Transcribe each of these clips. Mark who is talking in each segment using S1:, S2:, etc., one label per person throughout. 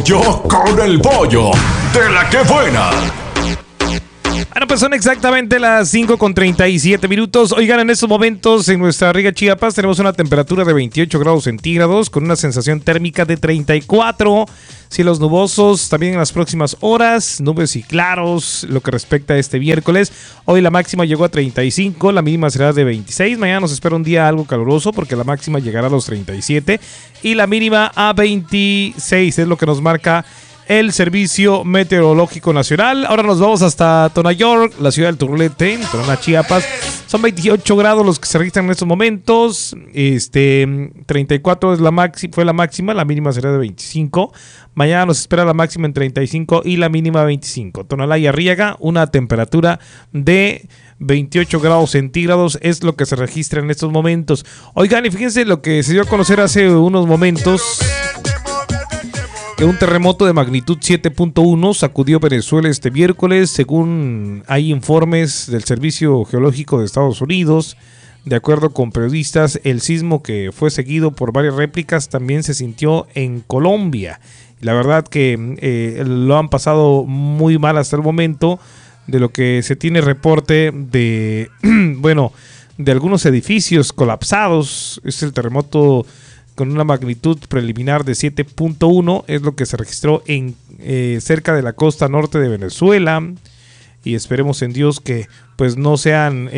S1: Rollo con el pollo de la que buena.
S2: Bueno, pues son exactamente las 5:37. Oigan, en estos momentos en nuestra Riga Chiapas tenemos una temperatura de 28 grados centígrados con una sensación térmica de 34. Cielos nubosos también en las próximas horas, nubes y claros. Lo que respecta a este miércoles, hoy la máxima llegó a 35, la mínima será de 26. Mañana nos espera un día algo caluroso porque la máxima llegará a los 37 y la mínima a 26. Es lo que nos marca el Servicio Meteorológico Nacional. Ahora nos vamos hasta Tonayort, la ciudad del Turulete, en Tonalá, Chiapas. Son 28 grados los que se registran en estos momentos. 34 es fue la máxima, la mínima será de 25. Mañana nos espera la máxima en 35 y la mínima 25. Tonalá y Arriaga, una temperatura de 28 grados centígrados es lo que se registra en estos momentos. Oigan, y fíjense lo que se dio a conocer hace unos momentos. Que un terremoto de magnitud 7.1 sacudió Venezuela este miércoles, según hay informes del Servicio Geológico de Estados Unidos. De acuerdo con periodistas, el sismo, que fue seguido por varias réplicas, también se sintió en Colombia. La verdad que lo han pasado muy mal hasta el momento, de lo que se tiene reporte de, de algunos edificios colapsados. Es el terremoto con una magnitud preliminar de 7.1, es lo que se registró en cerca de la costa norte de Venezuela, y esperemos en Dios que pues no sean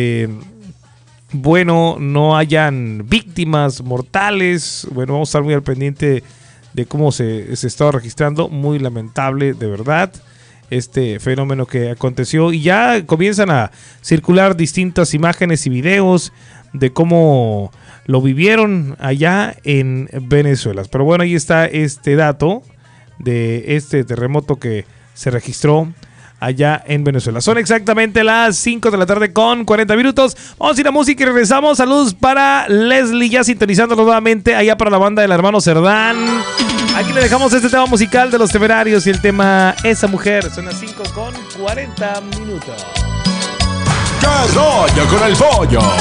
S2: no hayan víctimas mortales. Bueno, vamos a estar muy al pendiente de cómo se está registrando. Muy lamentable, de verdad, este fenómeno que aconteció, y ya comienzan a circular distintas imágenes y videos de cómo lo vivieron allá en Venezuela. Pero bueno, ahí está este dato de este terremoto que se registró allá en Venezuela. Son exactamente las 5 de la tarde con 40 minutos. Vamos a ir a música y regresamos. Saludos para Leslie, ya sintonizándonos nuevamente allá para la banda del hermano Cerdán. Aquí le dejamos este tema musical de Los Temerarios y el tema Esa Mujer. Son las 5 con 40 minutos.
S1: ¡Qué rollo con el pollo!